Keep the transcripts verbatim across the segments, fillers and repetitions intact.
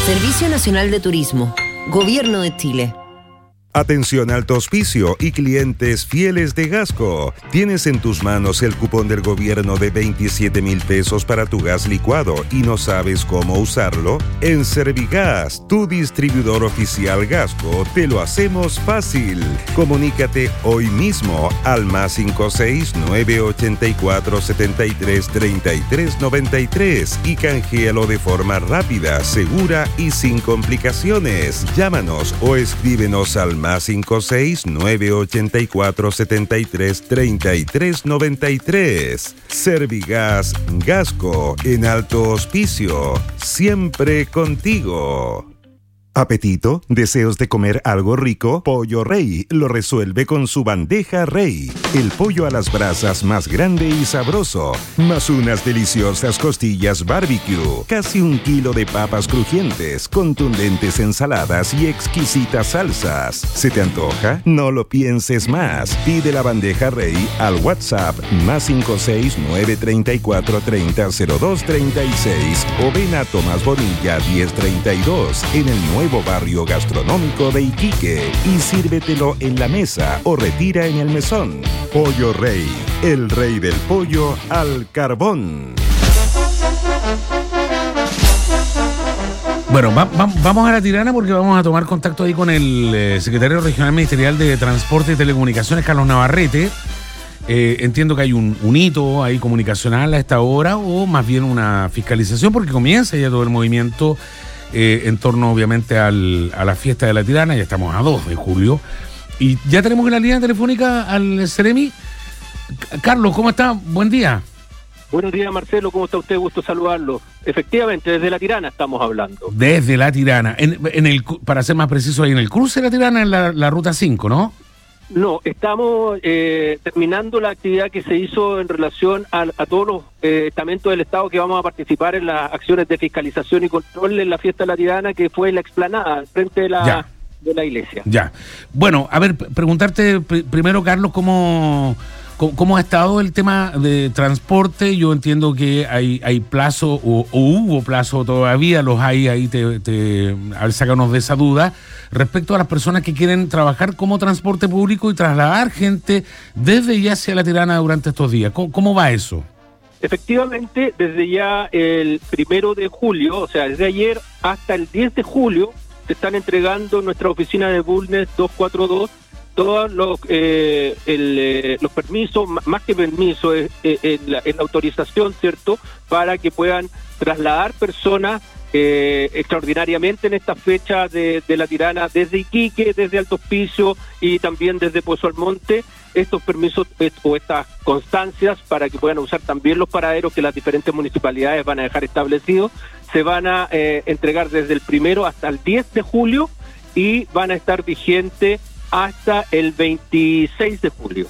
Servicio Nacional de Turismo, Gobierno de Chile. Atención Alto Hospicio y clientes fieles de Gasco. Tienes en tus manos el cupón del gobierno de veintisiete mil pesos para tu gas licuado y no sabes cómo usarlo. En Servigas, tu distribuidor oficial Gasco, te lo hacemos fácil. Comunícate hoy mismo al más cinco seis nueve ocho cuatro siete tres tres tres nueve tres y canjealo de forma rápida, segura y sin complicaciones. Llámanos o escríbenos al más cinco seis nueve ocho cuatro siete tres tres tres nueve tres. Servigas Gasco en Alto Hospicio, siempre contigo. ¿Apetito? ¿Deseos de comer algo rico? Pollo Rey lo resuelve con su bandeja Rey. El pollo a las brasas más grande y sabroso, más unas deliciosas costillas barbecue, casi un kilo de papas crujientes, contundentes ensaladas y exquisitas salsas. ¿Se te antoja? No lo pienses más. Pide la bandeja Rey al WhatsApp más cinco seis nueve tres cuatro tres cero cero dos tres seis o ven a Tomás Bonilla diez treinta y dos en el nuevo Nuevo barrio gastronómico de Iquique y sírvetelo en la mesa o retira en el mesón. Pollo Rey, el rey del pollo al carbón. Bueno, va, va, vamos a La Tirana porque vamos a tomar contacto ahí con el eh, secretario regional ministerial de Transporte y Telecomunicaciones, Carlos Navarrete. Eh, entiendo que hay un, un hito ahí comunicacional a esta hora o más bien una fiscalización porque comienza ya todo el movimiento Eh, en torno obviamente al, a la fiesta de La Tirana. Ya estamos a dos de julio y ya tenemos en la línea telefónica al Ceremi. Carlos, ¿cómo está? Buen día. Buenos días, Marcelo, ¿cómo está usted? Gusto saludarlo. Efectivamente, desde La Tirana estamos hablando. Desde La Tirana, en, en el, para ser más preciso, ahí en el cruce de La Tirana, en la, la ruta cinco, ¿no? No, estamos eh, terminando la actividad que se hizo en relación a, a todos los eh, estamentos del Estado que vamos a participar en las acciones de fiscalización y control en la fiesta de La Tirana, que fue en la explanada, frente de la, de la iglesia. Ya. Bueno, a ver, preguntarte pr- primero, Carlos, ¿cómo, cómo, cómo ha estado el tema de transporte? Yo entiendo que hay, hay plazo, o, o hubo plazo todavía, los hay ahí, te, te, a ver, sácanos de esa duda, respecto a las personas que quieren trabajar como transporte público y trasladar gente desde y hacia La Tirana durante estos días. ¿Cómo, cómo va eso? Efectivamente, desde ya el primero de julio, o sea, desde ayer hasta el diez de julio, se están entregando en nuestra oficina de Bulnes doscientos cuarenta y dos todos los eh, el, eh, los permisos, más que permisos, es eh, eh, la, la autorización, ¿cierto?, para que puedan trasladar personas Eh, extraordinariamente en esta fecha de, de La Tirana, desde Iquique, desde Alto Hospicio y también desde Pozo Almonte, estos permisos eh, o estas constancias para que puedan usar también los paraderos que las diferentes municipalidades van a dejar establecidos, se van a eh, entregar desde el primero hasta el diez de julio y van a estar vigentes hasta el veintiséis de julio.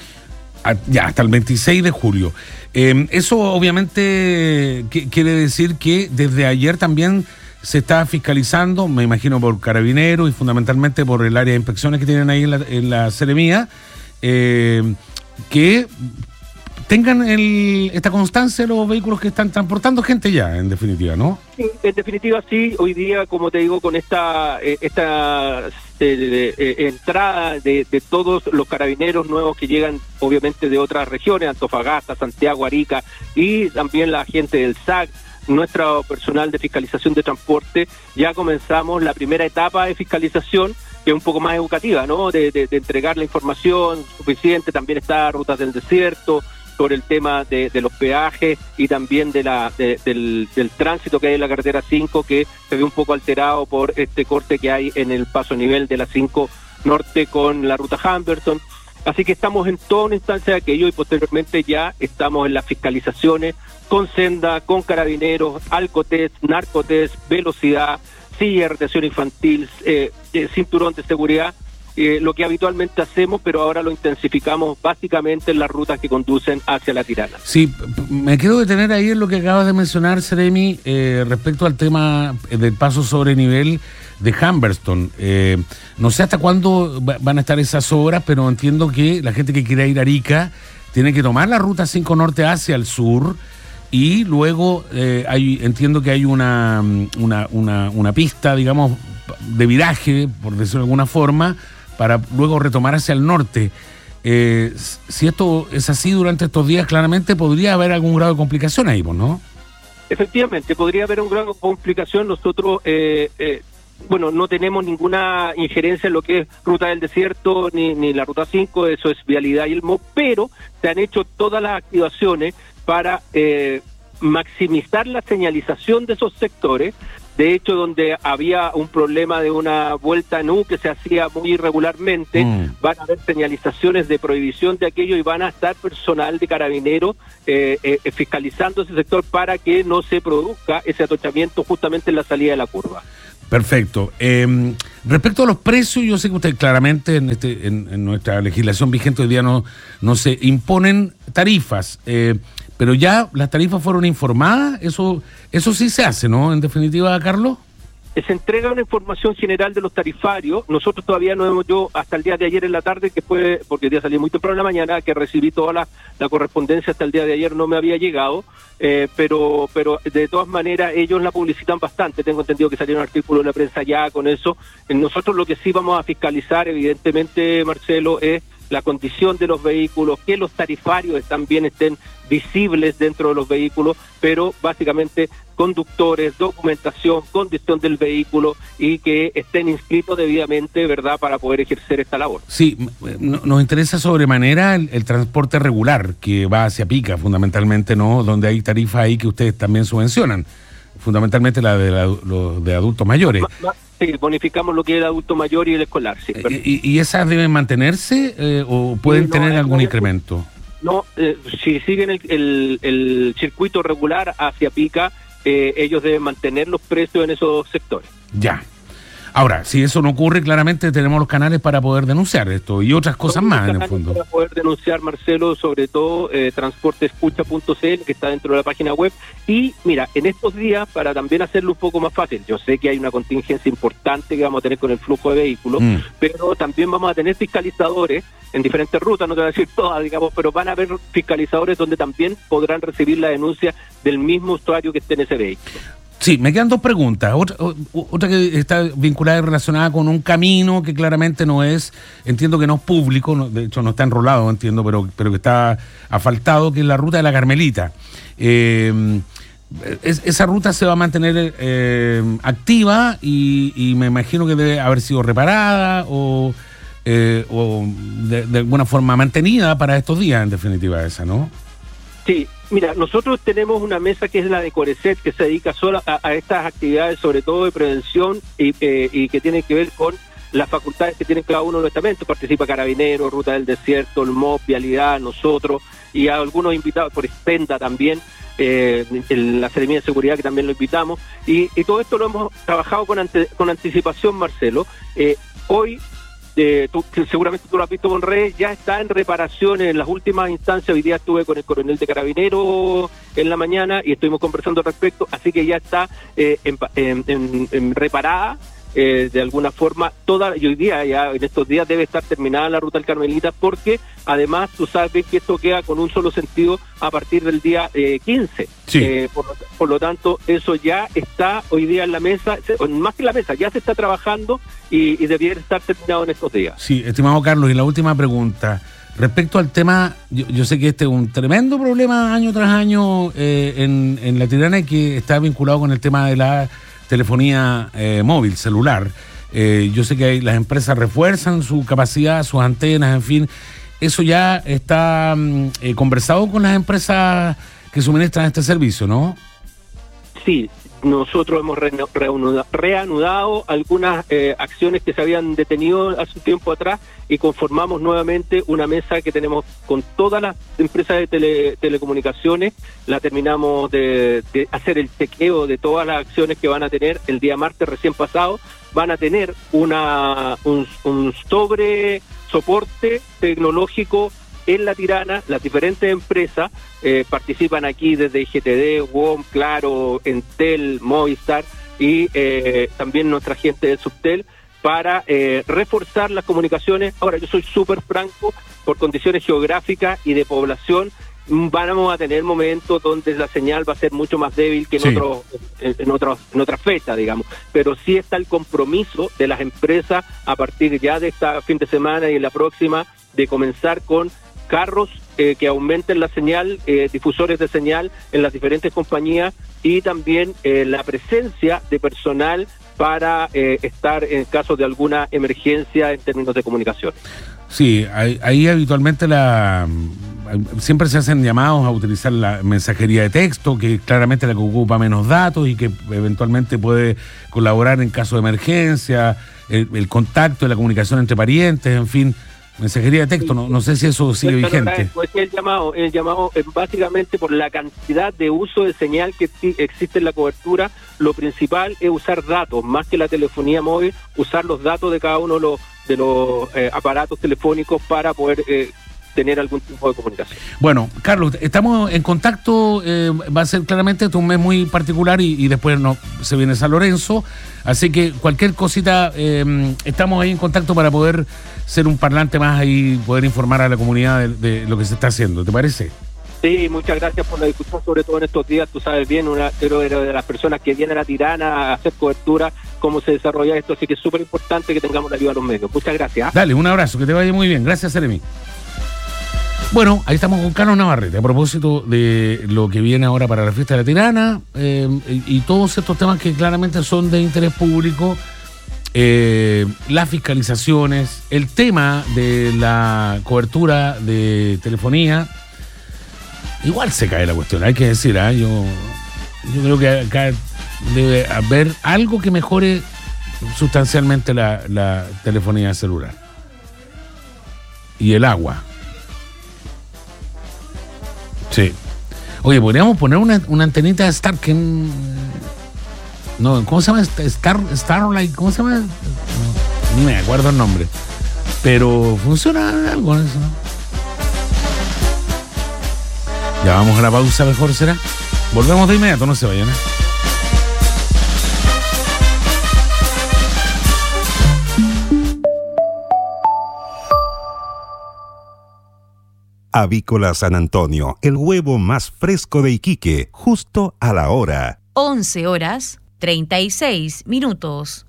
Ya, hasta el veintiséis de julio. Eh, eso obviamente que, quiere decir que desde ayer también se está fiscalizando, me imagino por Carabineros y fundamentalmente por el área de inspecciones que tienen ahí en la, en la Seremía, eh, que tengan el, esta constancia los vehículos que están transportando gente ya, en definitiva, ¿no? Sí, en definitiva sí, hoy día, como te digo, con esta eh, esta eh, eh, entrada de, de todos los carabineros nuevos que llegan, obviamente, de otras regiones, Antofagasta, Santiago, Arica, y también la gente del S A C, nuestro personal de fiscalización de transporte, ya comenzamos la primera etapa de fiscalización, que es un poco más educativa, ¿no? De, de, de entregar la información suficiente, también está Rutas del Desierto, sobre el tema de, de los peajes y también de la de, del, del tránsito que hay en la carretera cinco, que se ve un poco alterado por este corte que hay en el paso a nivel de la cinco Norte con la ruta Humberton. Así que estamos en toda una instancia de aquello y posteriormente ya estamos en las fiscalizaciones con Senda, con Carabineros, Alcotest, Narcotest, velocidad, silla de retención infantil, eh, eh, cinturón de seguridad. Eh, lo que habitualmente hacemos, pero ahora lo intensificamos básicamente en las rutas que conducen hacia La Tirana. Sí, me quiero detener ahí en lo que acabas de mencionar, Ceremi, eh, respecto al tema del paso sobre nivel de Humberton. Eh, no sé hasta cuándo van a estar esas obras, pero entiendo que la gente que quiera ir a Arica tiene que tomar la ruta cinco Norte hacia el sur, y luego eh, hay, entiendo que hay una, una, una, una pista, digamos, de viraje, por decirlo de alguna forma, para luego retomar hacia el norte. Eh, si esto es así durante estos días, claramente podría haber algún grado de complicación ahí, ¿no? Efectivamente, podría haber un grado de complicación. Nosotros, eh, eh, bueno, no tenemos ninguna injerencia en lo que es Ruta del Desierto ni, ni la Ruta cinco, eso es Vialidad y el M O, pero se han hecho todas las activaciones para eh, maximizar la señalización de esos sectores. De hecho, donde había un problema de una vuelta en U que se hacía muy irregularmente, mm. van a haber señalizaciones de prohibición de aquello y van a estar personal de carabineros eh, eh, fiscalizando ese sector para que no se produzca ese atochamiento justamente en la salida de la curva. Perfecto. Eh, respecto a los precios, yo sé que usted claramente en, este, en, en nuestra legislación vigente hoy día no, no se imponen tarifas, eh, pero ya las tarifas fueron informadas, eso eso sí se hace, ¿no? En definitiva, Carlos. Se entrega una información general de los tarifarios. Nosotros todavía no hemos, yo hasta el día de ayer en la tarde, que fue, porque el día salí muy temprano en la mañana, que recibí toda la, la correspondencia hasta el día de ayer, no me había llegado, eh, pero pero de todas maneras ellos la publicitan bastante. Tengo entendido que salieron artículos en la prensa ya con eso. Nosotros lo que sí vamos a fiscalizar, evidentemente, Marcelo, es la condición de los vehículos, que los tarifarios también estén visibles dentro de los vehículos, pero básicamente conductores, documentación, condición del vehículo y que estén inscritos debidamente, ¿verdad?, para poder ejercer esta labor. Sí, nos interesa sobremanera el, el transporte regular que va hacia Pica, fundamentalmente, ¿no? Donde hay tarifas ahí que ustedes también subvencionan, fundamentalmente la de, la, lo de adultos mayores. Ma, ma, Sí, bonificamos lo que es el adulto mayor y el escolar, sí. ¿Y, y esas deben mantenerse eh, o pueden sí, no, tener algún no, incremento? No, eh, si siguen el, el, el circuito regular hacia Pica, eh, ellos deben mantener los precios en esos sectores. Ya. Ahora, si eso no ocurre, claramente tenemos los canales para poder denunciar esto y otras cosas Son más, en el fondo. Para poder denunciar, Marcelo, sobre todo eh, transporteescucha punto c l, que está dentro de la página web. Y mira, en estos días, para también hacerlo un poco más fácil, yo sé que hay una contingencia importante que vamos a tener con el flujo de vehículos, mm. pero también vamos a tener fiscalizadores en diferentes rutas, no te voy a decir todas, digamos, pero van a haber fiscalizadores donde también podrán recibir la denuncia del mismo usuario que esté en ese vehículo. Sí, me quedan dos preguntas. Otra, otra que está vinculada y relacionada con un camino que claramente no es, entiendo que no es público, no, de hecho no está enrolado, entiendo, pero, pero que está asfaltado, que es la ruta de la Carmelita. Eh, es, esa ruta se va a mantener eh, activa y, y me imagino que debe haber sido reparada o, eh, o de, de alguna forma mantenida para estos días, en definitiva, esa, ¿no? Sí, mira, nosotros tenemos una mesa que es la de Corecet, que se dedica solo a, a estas actividades, sobre todo de prevención y, eh, y que tienen que ver con las facultades que tienen cada uno de los estamentos. Participa Carabineros, Ruta del Desierto, el M O P, Vialidad, nosotros y a algunos invitados por Spenda también, eh, en la Seremía de Seguridad que también lo invitamos. Y, y todo esto lo hemos trabajado con, ante, con anticipación, Marcelo. Eh, hoy... Eh, tú, seguramente tú lo has visto con redes, ya está en reparación en las últimas instancias. Hoy día estuve con el coronel de Carabineros en la mañana y estuvimos conversando al respecto, así que ya está eh, en, en, en, en reparada eh, de alguna forma toda, y hoy día ya en estos días debe estar terminada la ruta del Carmelita, porque además tú sabes que esto queda con un solo sentido a partir del día eh, quince. Sí. Eh, por, lo, por lo tanto, eso ya está hoy día en la mesa, más que en la mesa, ya se está trabajando y, y debiera estar terminado en estos días. Sí, estimado Carlos, y la última pregunta. Respecto al tema, yo, yo sé que este es un tremendo problema año tras año eh, en, en La Tirana, y que está vinculado con el tema de la telefonía eh, móvil, celular. Eh, yo sé que hay, las empresas refuerzan su capacidad, sus antenas, en fin. Eso ya está eh, conversado con las empresas que suministran este servicio, ¿no? Sí, nosotros hemos reanudado, reanudado algunas eh, acciones que se habían detenido hace un tiempo atrás y conformamos nuevamente una mesa que tenemos con todas las empresas de tele, telecomunicaciones. La terminamos de, de hacer el chequeo de todas las acciones que van a tener. El día martes recién pasado van a tener una un, un sobre soporte tecnológico en La Tirana. Las diferentes empresas eh, participan aquí desde I G T D, W O M, Claro, Entel, Movistar y eh, también nuestra gente de Subtel para eh, reforzar las comunicaciones. Ahora, yo soy súper franco, por condiciones geográficas y de población, vamos a tener momentos donde la señal va a ser mucho más débil que en Sí. otros en, en otros en otras fechas, digamos, pero sí está el compromiso de las empresas a partir ya de esta fin de semana y en la próxima de comenzar con carros eh, que aumenten la señal, eh, difusores de señal en las diferentes compañías y también eh, la presencia de personal para eh, estar en caso de alguna emergencia en términos de comunicación. Sí, ahí, ahí habitualmente la siempre se hacen llamados a utilizar la mensajería de texto, que claramente es la que ocupa menos datos y que eventualmente puede colaborar en caso de emergencia, el, el contacto, la comunicación entre parientes, en fin, mensajería de texto. No, no sé si eso sigue Pues, vigente. Pues el llamado, el llamado es básicamente por la cantidad de uso de señal que ti- existe en la cobertura. Lo principal es usar datos, más que la telefonía móvil, usar los datos de cada uno de los, de los eh, aparatos telefónicos para poder eh, tener algún tipo de comunicación. Bueno, Carlos, estamos en contacto, eh, va a ser claramente este un mes muy particular y, y después no, se viene San Lorenzo, así que cualquier cosita, eh, estamos ahí en contacto para poder ser un parlante más y poder informar a la comunidad de, de lo que se está haciendo, ¿te parece? Sí, muchas gracias por la discusión, sobre todo en estos días. Tú sabes bien, una pero era de las personas que viene a la Tirana a hacer cobertura, cómo se desarrolla esto, así que es súper importante que tengamos la ayuda de los medios. Muchas gracias. ¿eh? Dale, un abrazo, que te vaya muy bien. Gracias, Jeremy. Bueno, ahí estamos con Carlos Navarrete a propósito de lo que viene ahora para la fiesta de la Tirana eh, y, y todos estos temas que claramente son de interés público, eh, las fiscalizaciones, el tema de la cobertura de telefonía. Igual se cae la cuestión, hay que decir, ¿eh? yo, yo creo que acá debe haber algo que mejore sustancialmente la, la telefonía celular y el agua. Sí. Oye, podríamos poner una, una antenita de Star que en, no, ¿cómo se llama? Star, Starlight, ¿cómo se llama? No, ni me acuerdo el nombre. Pero funciona algo en eso, ¿no? Ya vamos a la pausa, mejor será. Volvemos de inmediato, no se vayan, ¿eh? Avícola San Antonio, el huevo más fresco de Iquique, justo a la hora. once horas, treinta y seis minutos.